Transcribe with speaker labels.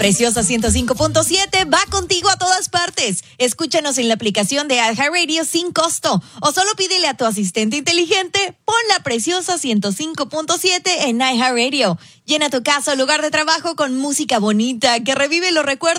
Speaker 1: Preciosa 105.7 va contigo a todas partes. Escúchanos en la aplicación de iHeartRadio sin costo. O solo pídele a tu asistente inteligente, pon la Preciosa 105.7 en iHeartRadio. Llena tu casa o lugar de trabajo con música bonita que revive los recuerdos